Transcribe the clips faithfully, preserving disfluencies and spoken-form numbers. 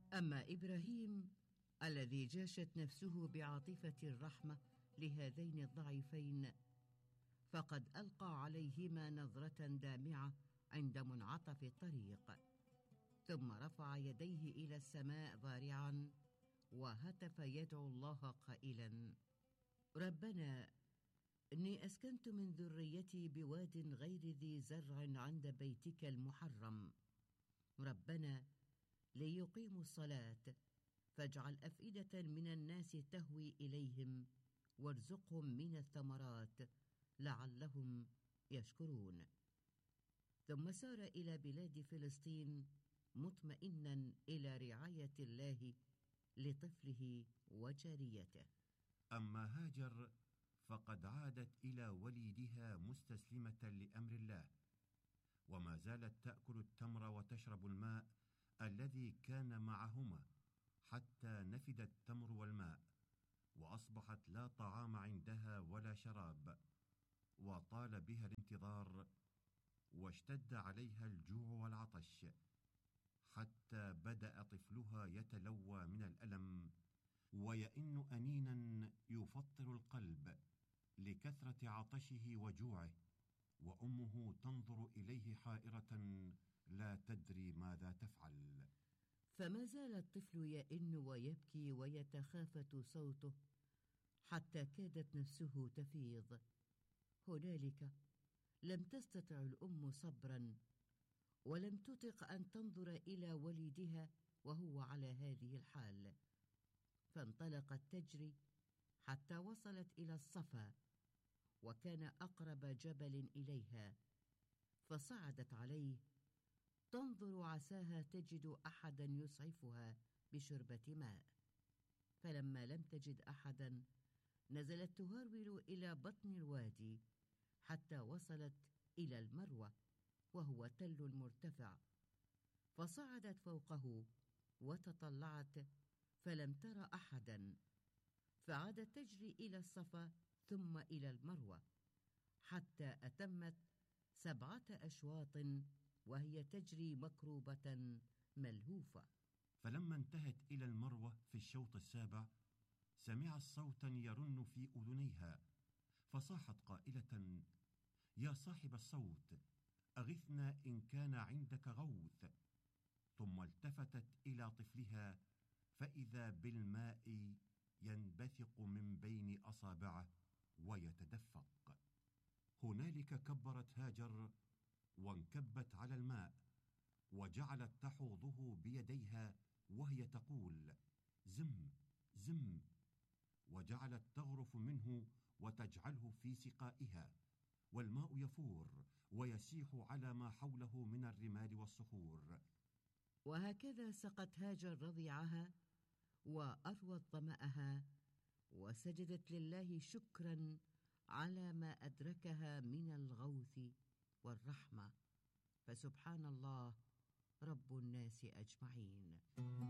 أما إبراهيم الذي جاشت نفسه بعاطفة الرحمة لهذين الضعيفين فقد ألقى عليهما نظرة دامعة عند منعطف الطريق، ثم رفع يديه إلى السماء ضارعا وهتف يدعو الله قائلا: ربنا إني أسكنت من ذريتي بواد غير ذي زرع عند بيتك المحرم، ربنا ليقيموا الصلاة فاجعل أفئدة من الناس تهوي إليهم وارزقهم من الثمرات لعلهم يشكرون. ثم سار إلى بلاد فلسطين مطمئنا إلى رعاية الله لطفله وجاريته. أما هاجر فقد عادت إلى وليدها مستسلمة لأمر الله، وما زالت تأكل التمر وتشرب الماء الذي كان معهما حتى نفد التمر والماء، وأصبحت لا طعام عندها ولا شراب، وطال بها الانتظار واشتد عليها الجوع والعطش، حتى بدأ طفلها يتلوى من الألم ويئن أنينا يفطر القلب لكثرة عطشه وجوعه، وأمه تنظر إليه حائرة لا تدري ماذا تفعل. فما زال الطفل يئن ويبكي ويتخافت صوته حتى كادت نفسه تفيض. هنالك لم تستطع الأم صبرا ولم تطق أن تنظر إلى وليدها وهو على هذه الحال، فانطلقت تجري حتى وصلت إلى الصفا، وكان أقرب جبل إليها، فصعدت عليه تنظر عساها تجد أحدا يسعفها بشربة ماء، فلما لم تجد أحدا نزلت تهرول إلى بطن الوادي حتى وصلت إلى المروة وهو تل مرتفع، فصعدت فوقه وتطلعت فلم تر أحدا، فعادت تجري إلى الصفا ثم إلى المروة حتى أتمت سبعة أشواط وهي تجري مكروبة ملهوفة. فلما انتهت إلى المروة في الشوط السابع سمعت صوتا يرن في أذنيها، فصاحت قائلة: يا صاحب الصوت أغثنا إن كان عندك غوث. ثم التفتت إلى طفلها فإذا بالماء ينبثق من بين أصابعه ويتدفق. هنالك كبرت هاجر وانكبت على الماء وجعلت تحوضه بيديها وهي تقول: زم زم، وجعلت تغرف منه وتجعله في سقائها، والماء يفور ويسيح على ما حوله من الرمال والصخور. وهكذا سقت هاجر رضيعها وأروت ظمأها، وسجدت لله شكرا على ما أدركها من الغوث والرحمة، فسبحان الله رب الناس أجمعين.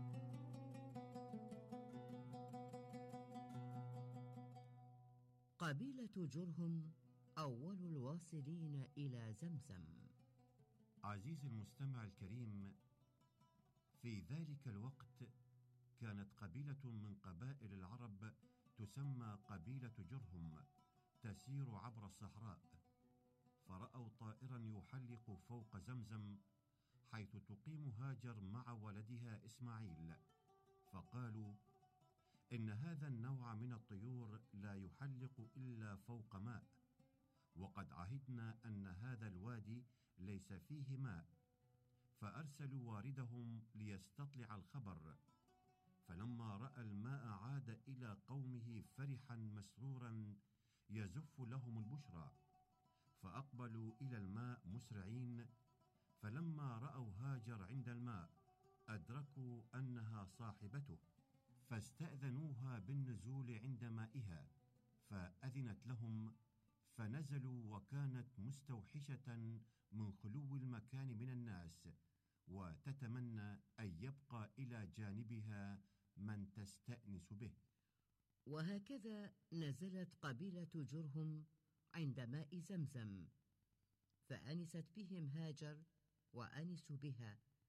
قبيلة جرهم أول الواصلين إلى زمزم. عزيزي المستمع الكريم، في ذلك الوقت كانت قبيلة من قبائل العرب تسمى قبيلة جرهم تسير عبر الصحراء، فرأوا طائرا يحلق فوق زمزم حيث تقيم هاجر مع ولدها إسماعيل، فقالوا: إن هذا النوع من الطيور لا يحلق إلا فوق ماء، وقد عهدنا أن هذا الوادي ليس فيه ماء، فأرسلوا واردهم ليستطلع الخبر، فلما رأى الماء عاد إلى قومه فرحا مسرورا يزف لهم البشرى، فأقبلوا إلى الماء مسرعين، فلما رأوا هاجر عند الماء أدركوا أنها صاحبته، فاستأذنوها بالنزول عند مائها، فأذنت لهم، فنزلوا وكانت مستوحشة من خلو المكان من الناس، وتتمنى أن يبقى إلى جانبها من تستأنس به. وهكذا نزلت قبيلة جرهم عند ماء زمزم، فأنست بهم هاجر وأنسوا بها،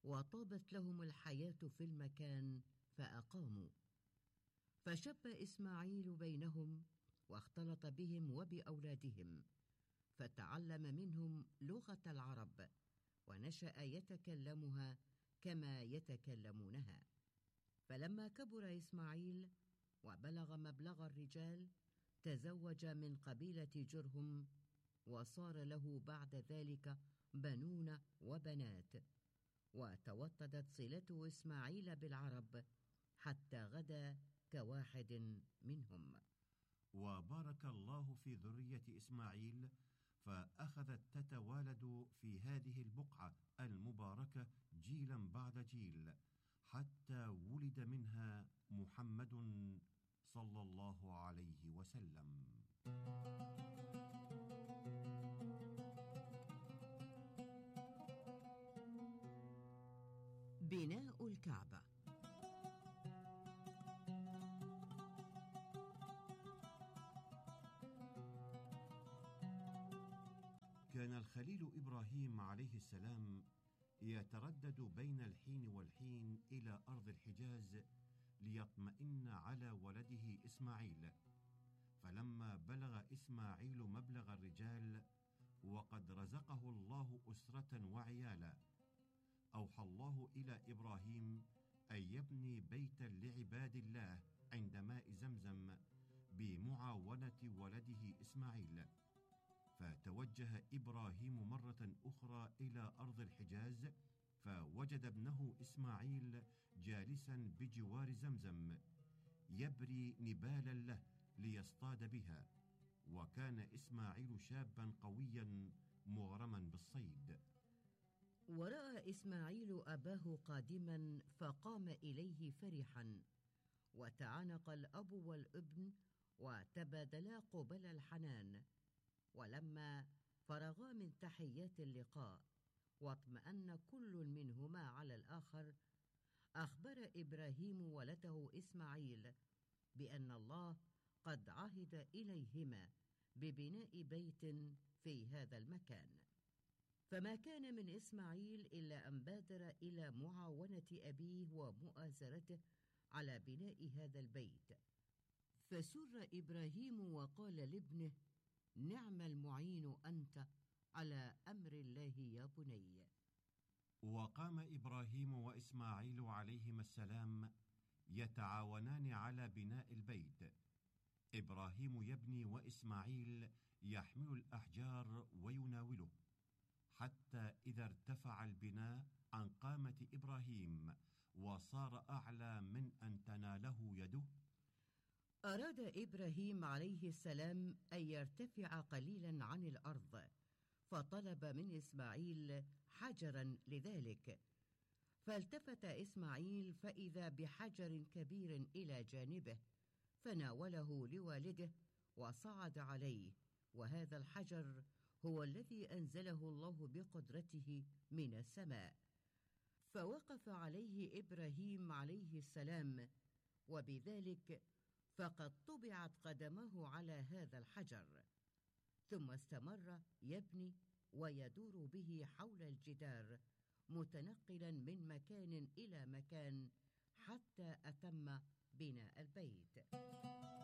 وطابت لهم الحياة في المكان فأقاموا. فشب إسماعيل بينهم واختلط بهم وبأولادهم، فتعلم منهم لغة العرب ونشأ يتكلمها كما يتكلمونها. فلما كبر إسماعيل وبلغ مبلغ الرجال تزوج من قبيلة جرهم، وصار له بعد ذلك بنون وبنات، وتوطدت صلة إسماعيل بالعرب حتى غدا كواحد منهم. وبارك الله في ذرية إسماعيل، فأخذت تتوالد في هذه البقعة المباركة جيلا بعد جيل، حتى ولد منها محمد صلى الله عليه وسلم. بناء الكعبة. كان الخليل إبراهيم عليه السلام يتردد بين الحين والحين إلى أرض الحجاز ليطمئن على ولده إسماعيل. فلما بلغ إسماعيل مبلغ الرجال وقد رزقه الله أسرة وعيالا، أوحى الله إلى إبراهيم أن يبني بيتا لعباد الله عند ماء زمزم بمعاونة ولده إسماعيل. فتوجه إبراهيم مرة أخرى إلى أرض الحجاز، فوجد ابنه إسماعيل جالسا بجوار زمزم يبري نبالا له ليصطاد بها، وكان إسماعيل شابا قويا مغرما بالصيد. ورأى إسماعيل أباه قادما فقام إليه فرحا، وتعانق الأب والابن وتبادلا قبل الحنان. ولما فرغا من تحيات اللقاء واطمأن كل منهما على الآخر، أخبر إبراهيم ولده إسماعيل بأن الله قد عهد إليهما ببناء بيت في هذا المكان. فما كان من إسماعيل إلا أن بادر إلى معاونة أبيه ومؤازرته على بناء هذا البيت. فسر إبراهيم وقال لابنه: نعم المعين أنت على أمر الله يا بني. وقام إبراهيم وإسماعيل عليهما السلام يتعاونان على بناء البيت، إبراهيم يبني وإسماعيل يحمل الأحجار ويناوله، حتى إذا ارتفع البناء عن قامة إبراهيم وصار أعلى من أن تناله يده، أراد إبراهيم عليه السلام أن يرتفع قليلا عن الأرض، فطلب من إسماعيل حجرا لذلك. فالتفت إسماعيل فإذا بحجر كبير إلى جانبه، فناوله لوالده وصعد عليه، وهذا الحجر هو الذي أنزله الله بقدرته من السماء. فوقف عليه إبراهيم عليه السلام، وبذلك فقد طبعت قدمه على هذا الحجر. ثم استمر يبني ويدور به حول الجدار، متنقلا من مكان إلى مكان حتى أتم بناء البيت.